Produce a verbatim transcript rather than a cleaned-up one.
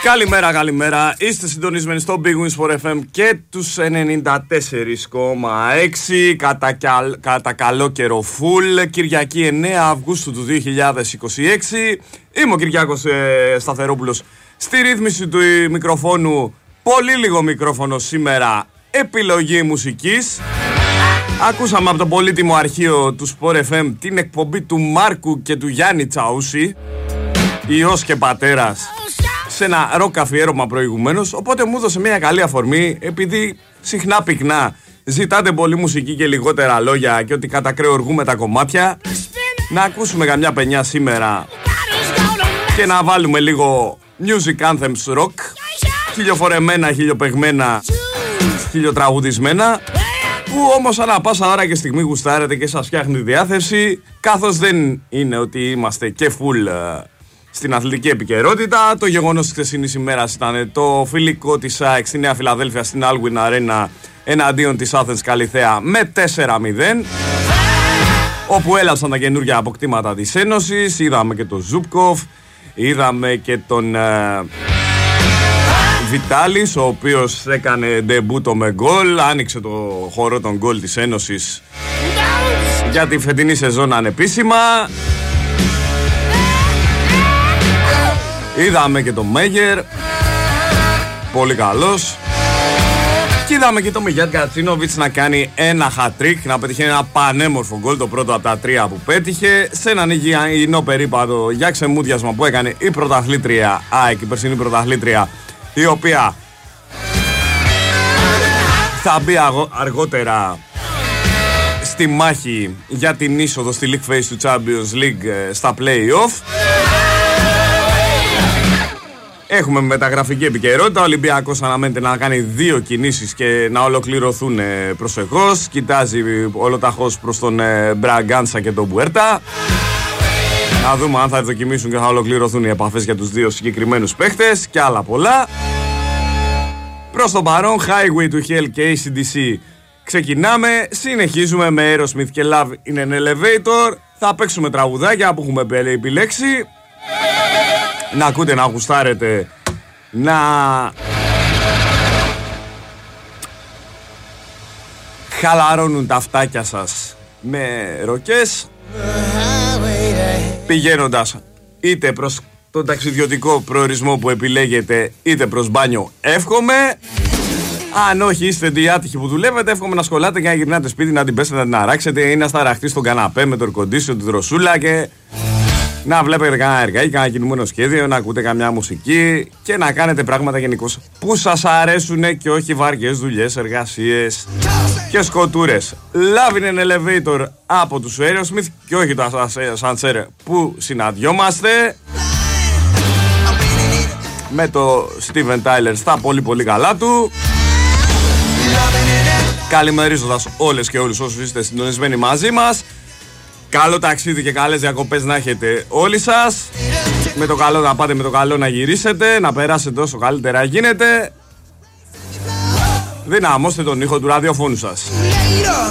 Καλημέρα, καλημέρα. Είστε συντονισμένοι στο Big Wins for εφ εμ και τους ενενήντα τέσσερα κόμμα έξι κατά, κατά καλό καιρό full. Κυριακή εννέα Αυγούστου του δύο χιλιάδες είκοσι έξι. Είμαι ο Κυριάκος ε, Σταθερόπουλος στη ρύθμιση του μικροφόνου. Πολύ λίγο μικρόφωνο σήμερα. Επιλογή μουσικής. Ακούσαμε από το πολύτιμο αρχείο του Sport εφ εμ την εκπομπή του Μάρκου και του Γιάννη Τσαούση, Υιός και πατέρας, σε ένα ροκ αφιέρωμα προηγουμένως. Οπότε μου έδωσε μια καλή αφορμή, επειδή συχνά πυκνά ζητάτε πολύ μουσική και λιγότερα λόγια και ότι κατακρεοργούμε τα κομμάτια, να ακούσουμε καμιά πενιά σήμερα και να βάλουμε λίγο music anthems rock, χιλιοφορεμένα, χιλιοπεγμένα, χιλιοτραγουδισμένα, που όμως ανά πάσα ώρα και στιγμή γουστάρετε και σας φτιάχνει τη διάθεση, καθώς δεν είναι ότι είμαστε και full στην αθλητική επικαιρότητα. Το γεγονός της χθεσινής ημέρας ήταν το φιλικό της ΑΕΚ στη Νέα Φιλαδέλφια στην Alwyn Arena εναντίον της Athens Καλιθέα με τέσσερα μηδέν, όπου έλαψαν τα καινούργια αποκτήματα της Ένωσης. Είδαμε και τον Ζούπκοφ, είδαμε και τον uh, Βιτάλης, ο οποίος έκανε ντεμπούτο με γκολ, άνοιξε το χώρο των γκολ της Ένωσης για τη φετινή σεζόν ανεπίσημα. Είδαμε και τον Μέγερ, πολύ καλός. Και είδαμε και τον Μιγιάτ Κατσίνοβιτς να κάνει ένα hat-trick, να πετυχαίνει ένα πανέμορφο γκολ, το πρώτο από τα τρία που πέτυχε, σε έναν υγιεινό περίπατο για ξεμούδιασμα που έκανε η πρωταθλήτρια ΑΕΚ, η περσινή πρωταθλήτρια, η οποία θα μπει αργότερα στη μάχη για την είσοδο στη League Phase του Champions League στα play-off. Έχουμε μεταγραφική επικαιρότητα. Ο Ολυμπιακός αναμένεται να κάνει δύο κινήσεις και να ολοκληρωθούν προσεχώς. Κοιτάζει ολοταχώς προς τον Μπραγκάνσα και τον Μπουέρτα. Να δούμε αν θα δοκιμήσουν και θα ολοκληρωθούν οι επαφές για τους δύο συγκεκριμένους παίχτες και άλλα πολλά. Προς το παρόν, Highway to Hell και έι σι ντι σι ξεκινάμε. Συνεχίζουμε με Aerosmith και Love in an Elevator. Θα παίξουμε τραγουδάκια που έχουμε επιλέξει. Να ακούτε, να γουστάρετε, να χαλαρώνουν τα αυτάκια σας με ροκές, πηγαίνοντας είτε προς τον ταξιδιωτικό προορισμό που επιλέγετε, είτε προς μπάνιο. Εύχομαι. Αν όχι, είστε άτυχοι που δουλεύετε, εύχομαι να σκολάτε και να γυρνάτε σπίτι, να την πέσετε, να την αράξετε ή να σταραχτεί στον καναπέ με το air condition, τη δροσούλα και να βλέπετε κανένα εργάκι, κανένα κινούμενο σχέδιο, να ακούτε καμιά μουσική και να κάνετε πράγματα γενικώς που σας αρέσουν και όχι βαριές δουλειές, εργασίες και σκοτούρες. Love in an Elevator από τους Aerosmith και όχι το Ascensor που συναντιόμαστε, με το Steven Tyler στα πολύ πολύ καλά του. Καλημερίζοντας όλες και όλους όσους είστε συντονισμένοι μαζί μας. Καλό ταξίδι και καλές διακοπές να έχετε όλοι σας. Με το καλό να πάτε, με το καλό να γυρίσετε, να περάσετε όσο καλύτερα γίνεται. Δυναμώστε τον ήχο του ραδιοφώνου σας.